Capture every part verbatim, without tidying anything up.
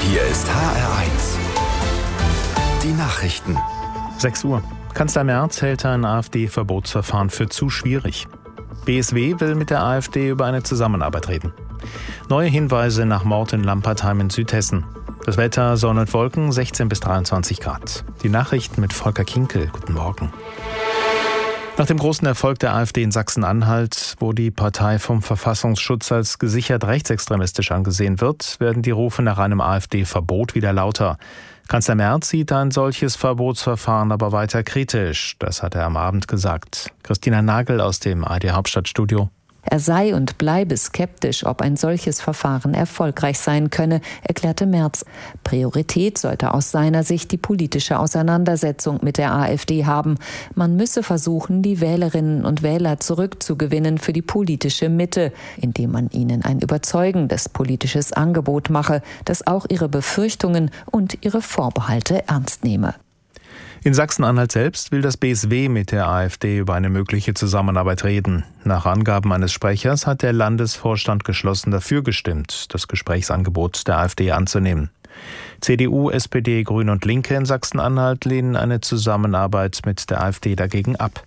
Hier ist H R eins. Die Nachrichten. sechs Uhr. Kanzler Merz hält ein AfD-Verbotsverfahren für zu schwierig. B S W will mit der AfD über eine Zusammenarbeit reden. Neue Hinweise nach Mord in Lampertheim in Südhessen. Das Wetter, Sonne und Wolken, sechzehn bis dreiundzwanzig Grad. Die Nachrichten mit Volker Kinkel. Guten Morgen. Nach dem großen Erfolg der AfD in Sachsen-Anhalt, wo die Partei vom Verfassungsschutz als gesichert rechtsextremistisch angesehen wird, werden die Rufe nach einem AfD-Verbot wieder lauter. Kanzler Merz sieht ein solches Verbotsverfahren aber weiter kritisch. Das hat er am Abend gesagt. Christina Nagel aus dem A R D-Hauptstadtstudio. Er sei und bleibe skeptisch, ob ein solches Verfahren erfolgreich sein könne, erklärte Merz. Priorität sollte aus seiner Sicht die politische Auseinandersetzung mit der AfD haben. Man müsse versuchen, die Wählerinnen und Wähler zurückzugewinnen für die politische Mitte, indem man ihnen ein überzeugendes politisches Angebot mache, das auch ihre Befürchtungen und ihre Vorbehalte ernst nehme. In Sachsen-Anhalt selbst will das B S W mit der AfD über eine mögliche Zusammenarbeit reden. Nach Angaben eines Sprechers hat der Landesvorstand geschlossen dafür gestimmt, das Gesprächsangebot der AfD anzunehmen. C D U, S P D, Grüne und Linke in Sachsen-Anhalt lehnen eine Zusammenarbeit mit der AfD dagegen ab.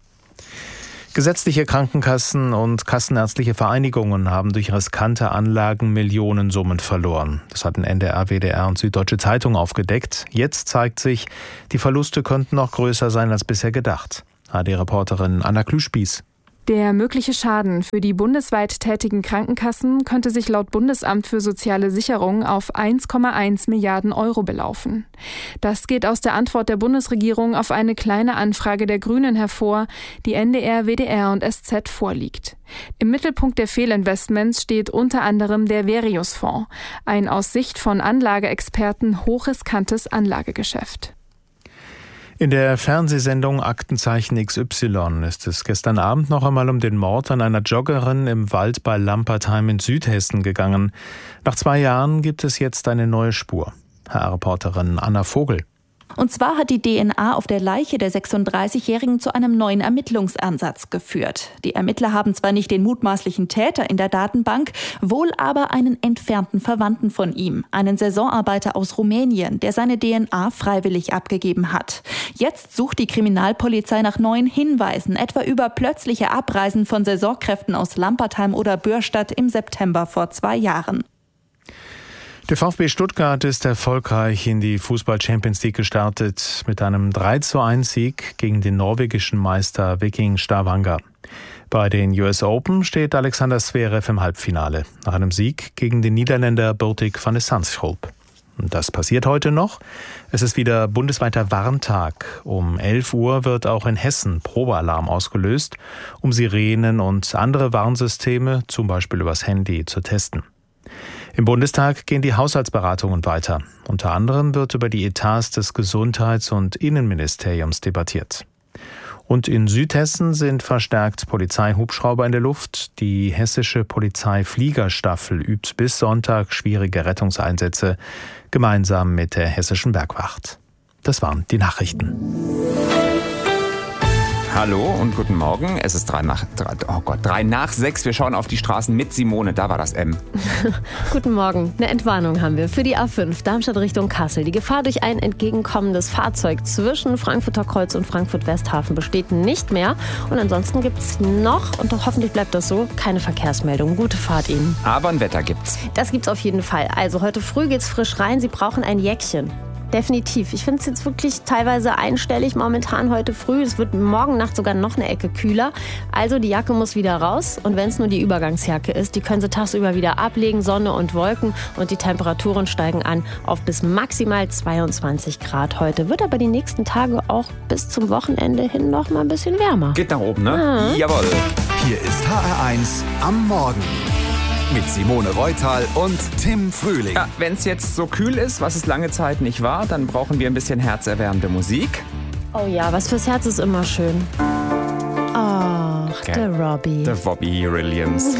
Gesetzliche Krankenkassen und kassenärztliche Vereinigungen haben durch riskante Anlagen Millionensummen verloren. Das hatten N D R, W D R und Süddeutsche Zeitung aufgedeckt. Jetzt zeigt sich, die Verluste könnten noch größer sein als bisher gedacht. A R D-Reporterin Anna Klüspieß. Der mögliche Schaden für die bundesweit tätigen Krankenkassen könnte sich laut Bundesamt für soziale Sicherung auf eins Komma eins Milliarden Euro belaufen. Das geht aus der Antwort der Bundesregierung auf eine kleine Anfrage der Grünen hervor, die N D R, W D R und S Z vorliegt. Im Mittelpunkt der Fehlinvestments steht unter anderem der Verius-Fonds, ein aus Sicht von Anlageexperten hochriskantes Anlagegeschäft. In der Fernsehsendung Aktenzeichen X Y ist es gestern Abend noch einmal um den Mord an einer Joggerin im Wald bei Lampertheim in Südhessen gegangen. Nach zwei Jahren gibt es jetzt eine neue Spur. H R-Reporterin Anna Vogel. Und zwar hat die D N A auf der Leiche der sechsunddreißigjährigen zu einem neuen Ermittlungsansatz geführt. Die Ermittler haben zwar nicht den mutmaßlichen Täter in der Datenbank, wohl aber einen entfernten Verwandten von ihm, einen Saisonarbeiter aus Rumänien, der seine D N A freiwillig abgegeben hat. Jetzt sucht die Kriminalpolizei nach neuen Hinweisen, etwa über plötzliche Abreisen von Saisonkräften aus Lampertheim oder Bürstadt im September vor zwei Jahren. Der VfB Stuttgart ist erfolgreich in die Fußball-Champions League gestartet mit einem drei zu eins Sieg gegen den norwegischen Meister Viking Stavanger. Bei den U S Open steht Alexander Zverev im Halbfinale nach einem Sieg gegen den Niederländer Botic van de Zandschulp. Das passiert heute noch. Es ist wieder bundesweiter Warntag. Um elf Uhr wird auch in Hessen Probealarm ausgelöst, um Sirenen und andere Warnsysteme, zum Beispiel übers Handy, zu testen. Im Bundestag gehen die Haushaltsberatungen weiter. Unter anderem wird über die Etats des Gesundheits- und Innenministeriums debattiert. Und in Südhessen sind verstärkt Polizeihubschrauber in der Luft. Die hessische Polizeifliegerstaffel übt bis Sonntag schwierige Rettungseinsätze gemeinsam mit der hessischen Bergwacht. Das waren die Nachrichten. Hallo und guten Morgen. Es ist drei nach, drei, oh Gott, drei nach sechs. Wir schauen auf die Straßen mit Simone. Da war das M. Guten Morgen. Eine Entwarnung haben wir für die A fünf Darmstadt Richtung Kassel. Die Gefahr durch ein entgegenkommendes Fahrzeug zwischen Frankfurter Kreuz und Frankfurt-Westhafen besteht nicht mehr. Und ansonsten gibt es noch, und hoffentlich bleibt das so, keine Verkehrsmeldung. Gute Fahrt Ihnen. Aber ein Wetter gibt's. Das gibt's auf jeden Fall. Also heute früh geht's frisch rein. Sie brauchen ein Jäckchen. Definitiv. Ich finde es jetzt wirklich teilweise einstellig momentan heute früh. Es wird morgen Nacht sogar noch eine Ecke kühler. Also die Jacke muss wieder raus. Und wenn es nur die Übergangsjacke ist, die können Sie tagsüber wieder ablegen. Sonne und Wolken. Und die Temperaturen steigen an auf bis maximal zweiundzwanzig Grad heute. Wird aber die nächsten Tage auch bis zum Wochenende hin noch mal ein bisschen wärmer. Geht nach oben, ne? Mhm. Jawohl. Hier ist H R eins am Morgen. Mit Simone Reutal und Tim Frühling. Ja, wenn es jetzt so kühl ist, was es lange Zeit nicht war, dann brauchen wir ein bisschen herzerwärmende Musik. Oh ja, was fürs Herz ist immer schön. Ach, der Robbie. Der Robbie Williams.